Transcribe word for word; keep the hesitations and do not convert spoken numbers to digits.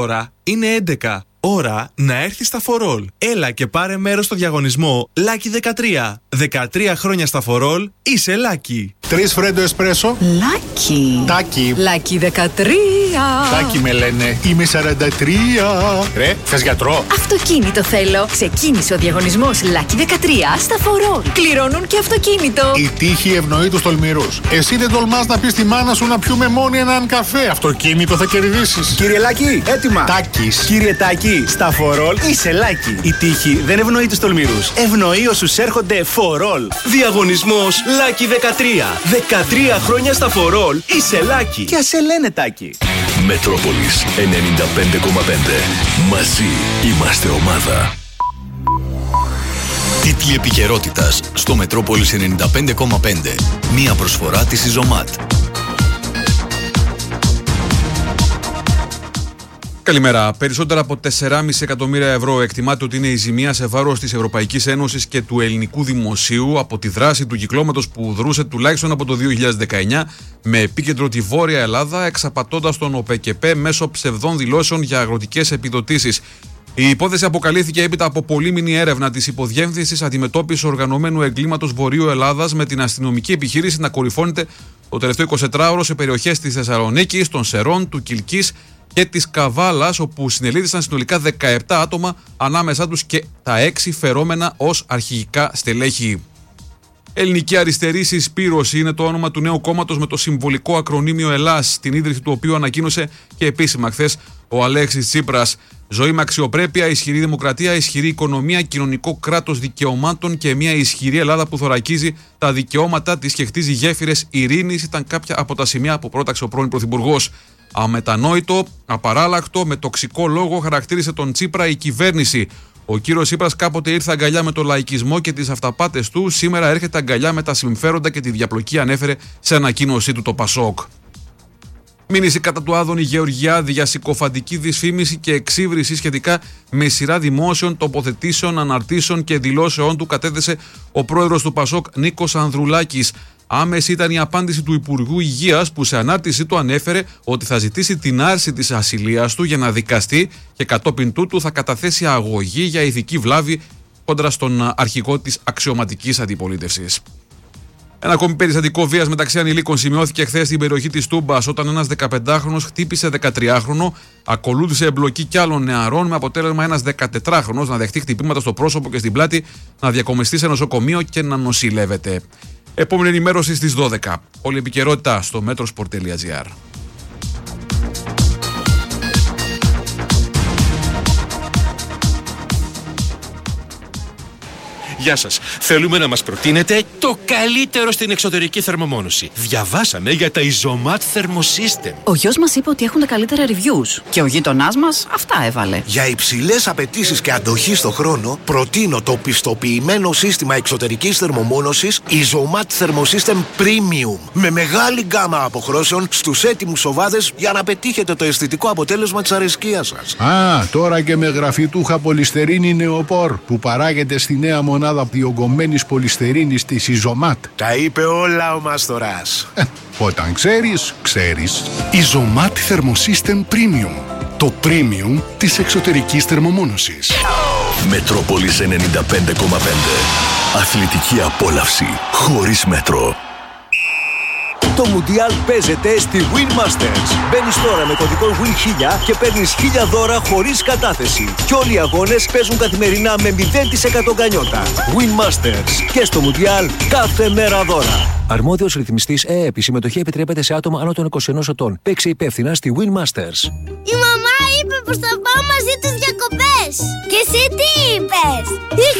Ώρα είναι έντεκα. Ώρα να έρθει στα φορόλ. Έλα και πάρε μέρος στο διαγωνισμό Lucky δεκατρία. δεκατρία χρόνια στα φορόλ, είσαι Lucky. Τρεις φρέντο εσπρέσο. Lucky. Τάκι. Lucky δεκατρία. Τάκι με λένε. Είμαι σαράντα τρία. Ρε, θες γιατρό? Αυτοκίνητο θέλω. Ξεκίνησε ο διαγωνισμός Lucky δεκατρία στα φορόλ. Κληρώνουν και αυτοκίνητο. Η τύχη ευνοεί τους τολμηρούς. Εσύ δεν τολμάς να πεις στη μάνα σου να πιούμε μόνοι έναν καφέ. Αυτοκίνητο θα κερδίσεις. Κύριε Λάκη, έτοιμα. Τάκης. Κύριε Τάκη, στα φορόλ είσαι Λάκη. Η τύχη δεν ευνοεί τους τολμηρούς. Ευνοεί όσους έρχονται φορόλ. Διαγωνισμός Lucky δεκατρία. δεκατρία χρόνια στα φορόλ, είσαι Λάκη. Και ας σε λένε Τάκη. Μετρόπολης ενενήντα πέντε κόμμα πέντε. Μαζί είμαστε ομάδα. Τίτλοι επικαιρότητας στο Μετρόπολης ενενήντα πέντε κόμμα πέντε. Μία προσφορά της Ιζωμάτ. Καλημέρα. Περισσότερα από τέσσερα κόμμα πέντε εκατομμύρια ευρώ εκτιμάται ότι είναι η ζημία σε βάρος της Ευρωπαϊκής Ένωσης και του ελληνικού δημοσίου από τη δράση του κυκλώματος που δρούσε τουλάχιστον από το δύο χιλιάδες δεκαεννιά με επίκεντρο τη Βόρεια Ελλάδα, εξαπατώντας τον ΟΠΕΚΕΠΕ μέσω ψευδών δηλώσεων για αγροτικές επιδοτήσεις. Η υπόθεση αποκαλύφθηκε έπειτα από πολύμηνη έρευνα της Υποδιεύθυνσης Αντιμετώπισης Οργανωμένου Εγκλήματος Βορείου Ελλάδας με την αστυνομική επιχείρηση να κορυφώνεται το τελευταίο εικοσιτετράωρο σε περιοχές της Θεσσαλονίκης, των Σερών, του Κιλκής και της Καβάλας, όπου συνελήφθησαν συνολικά δεκαεπτά άτομα, ανάμεσά τους και τα έξι φερόμενα ως αρχηγικά στελέχη. Ελληνική Αριστερή Συσπήρωση είναι το όνομα του νέου κόμματος με το συμβολικό ακρονίμιο Ελλάς, την ίδρυση του οποίου ανακοίνωσε και επίσημα χθες ο Αλέξης Τσίπρας. Ζωή με αξιοπρέπεια, ισχυρή δημοκρατία, ισχυρή οικονομία, κοινωνικό κράτος δικαιωμάτων και μια ισχυρή Ελλάδα που θωρακίζει τα δικαιώματά της και χτίζει γέφυρες ειρήνης ήταν κάποια από τα σημεία που πρόταξε ο πρώην Πρωθυπουργός. Αμετανόητο, απαράλλακτο, με τοξικό λόγο χαρακτήρισε τον Τσίπρα η κυβέρνηση. Ο κύριος Τσίπρας κάποτε ήρθε αγκαλιά με το λαϊκισμό και τις αυταπάτες του, σήμερα έρχεται αγκαλιά με τα συμφέροντα και τη διαπλοκή, ανέφερε σε ανακοίνωσή του το Πασόκ. Μήνυση κατά του Άδωνη Γεωργιάδη για συκοφαντική δυσφήμιση και εξύβριση σχετικά με σειρά δημόσιων τοποθετήσεων, αναρτήσεων και δηλώσεών του κατέθεσε ο πρόεδρος του Πασόκ Νίκος Ανδρουλάκης. Άμεση ήταν η απάντηση του Υπουργού Υγείας που σε ανάρτησή του ανέφερε ότι θα ζητήσει την άρση της ασυλίας του για να δικαστεί και κατόπιν τούτου θα καταθέσει αγωγή για ηθική βλάβη κόντρα στον αρχηγό της αξιωματικής αντιπολίτευσης. Ένα ακόμη περιστατικό βίας μεταξύ ανηλίκων σημειώθηκε χθες στην περιοχή της Τούμπας όταν ένας δεκαπεντάχρονος χτύπησε δεκατριάχρονο, ακολούθησε εμπλοκή κι άλλων νεαρών με αποτέλεσμα ένας δεκατετράχρονος να δεχτεί χτυπήματα στο πρόσωπο και στην πλάτη, να διακομιστεί σε νοσοκομείο και να νοσηλεύεται. Επόμενη ενημέρωση στις δώδεκα. Όλη η επικαιρότητα στο metrosport τελεία gr. Γεια σας. Θέλουμε να μας προτείνετε το καλύτερο στην εξωτερική θερμομόνωση. Διαβάσαμε για τα Ιζωμάτ Thermosystem. Ο γιος μας είπε ότι έχουν τα καλύτερα reviews. Και ο γείτονάς μας αυτά έβαλε. Για υψηλές απαιτήσεις και αντοχή στο χρόνο, προτείνω το πιστοποιημένο σύστημα εξωτερικής θερμομόνωσης Ιζωμάτ Thermosystem Premium. Με μεγάλη γκάμα αποχρώσεων στους έτοιμους οβάδες για να πετύχετε το αισθητικό αποτέλεσμα της αρεσκίας σας. Α, τώρα και με γραφιτούχα πολυστερίνη νεοπόρ που παράγεται στη νέα μονάδα διογκωμένης πολυστερίνης της Ιζωμάτ. Τα είπε όλα ο Μάστορας. Ε, όταν ξέρεις, ξέρεις. Ιζωμάτ Thermosystem Premium. Το premium της εξωτερικής θερμομόνωσης. Μετρόπολης ενενήντα πέντε κόμμα πέντε. Αθλητική απόλαυση χωρίς μέτρο. Το Μουντιάλ παίζεται στη Win Masters. Μπαίνεις τώρα με κωδικό Win χίλια και παίρνεις χίλια δώρα χωρίς κατάθεση. Και όλοι οι αγώνες παίζουν καθημερινά με μηδέν τοις εκατό γκανιότα. Win Masters. Και στο Μουντιάλ κάθε μέρα δώρα. Αρμόδιος ρυθμιστής ΕΕΠ. Η συμμετοχή επιτρέπεται σε άτομα άνω των είκοσι ενός ετών. Παίξε υπεύθυνα στη Win Masters. Η μαμά είπε πως θα πάω μαζί τους διακοπές. Και εσύ τι είπες?